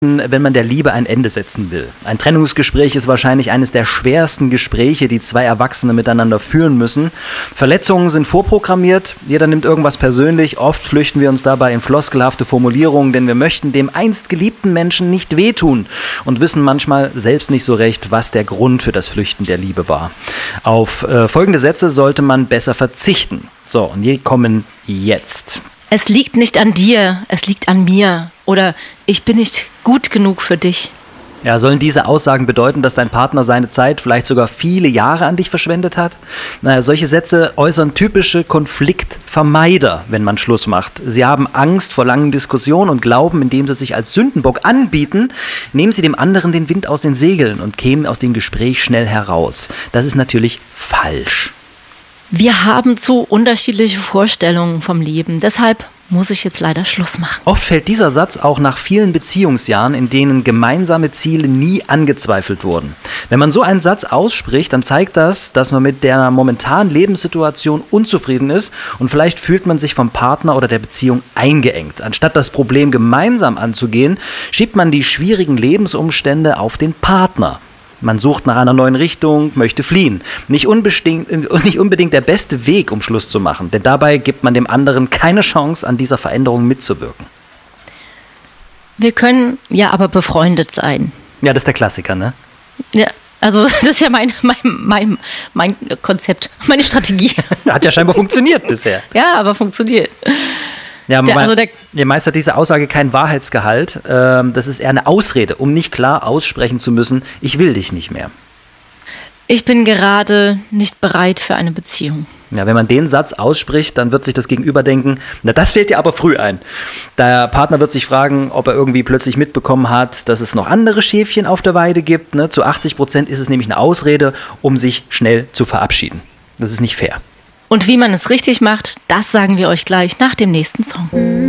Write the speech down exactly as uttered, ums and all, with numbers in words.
wenn man der Liebe ein Ende setzen will. Ein Trennungsgespräch ist wahrscheinlich eines der schwersten Gespräche, die zwei Erwachsene miteinander führen müssen. Verletzungen sind vorprogrammiert, jeder nimmt irgendwas persönlich, oft flüchten wir uns dabei in floskelhafte Formulierungen, denn wir möchten dem einst geliebten Menschen nicht wehtun und wissen manchmal selbst nicht so recht, was der Grund für das Flüchten der Liebe war. Auf äh, folgende Sätze sollte man besser verzichten. So, und die kommen jetzt. Es liegt nicht an dir, es liegt an mir. Oder ich bin nicht gut genug für dich. Ja, sollen diese Aussagen bedeuten, dass dein Partner seine Zeit, vielleicht sogar viele Jahre an dich verschwendet hat? Naja, solche Sätze äußern typische Konfliktvermeider, wenn man Schluss macht. Sie haben Angst vor langen Diskussionen und glauben, indem sie sich als Sündenbock anbieten, nehmen sie dem anderen den Wind aus den Segeln und kämen aus dem Gespräch schnell heraus. Das ist natürlich falsch. Wir haben zu unterschiedliche Vorstellungen vom Leben. Deshalb muss ich jetzt leider Schluss machen. Oft fällt dieser Satz auch nach vielen Beziehungsjahren, in denen gemeinsame Ziele nie angezweifelt wurden. Wenn man so einen Satz ausspricht, dann zeigt das, dass man mit der momentanen Lebenssituation unzufrieden ist und vielleicht fühlt man sich vom Partner oder der Beziehung eingeengt. Anstatt das Problem gemeinsam anzugehen, schiebt man die schwierigen Lebensumstände auf den Partner. Man sucht nach einer neuen Richtung, möchte fliehen. Nicht unbedingt, nicht unbedingt der beste Weg, um Schluss zu machen, denn dabei gibt man dem anderen keine Chance, an dieser Veränderung mitzuwirken. Wir können ja aber befreundet sein. Ja, das ist der Klassiker, ne? Ja, also das ist ja mein, mein, mein, mein Konzept, meine Strategie. Hat ja scheinbar funktioniert bisher. Ja, aber funktioniert. Ja, der, also der, der meist hat diese Aussage keinen Wahrheitsgehalt. Ähm, das ist eher eine Ausrede, um nicht klar aussprechen zu müssen, ich will dich nicht mehr. Ich bin gerade nicht bereit für eine Beziehung. Ja, wenn man den Satz ausspricht, dann wird sich das Gegenüber denken, na, das fällt dir aber früh ein. Der Partner wird sich fragen, ob er irgendwie plötzlich mitbekommen hat, dass es noch andere Schäfchen auf der Weide gibt. Ne? Zu achtzig Prozent ist es nämlich eine Ausrede, um sich schnell zu verabschieden. Das ist nicht fair. Und wie man es richtig macht, das sagen wir euch gleich nach dem nächsten Song.